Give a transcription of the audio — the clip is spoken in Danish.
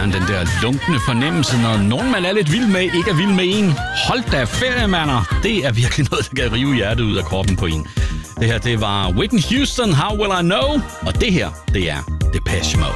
gange den der lunkne fornemmelse, når nogen man er lidt vild med, ikke er vild med en. Hold da ferie, mander. Det er virkelig noget, der kan rive hjertet ud af kroppen på en. Det her, det var Whitney Houston, How Will I Know? Og det her, det er Depeche Mode.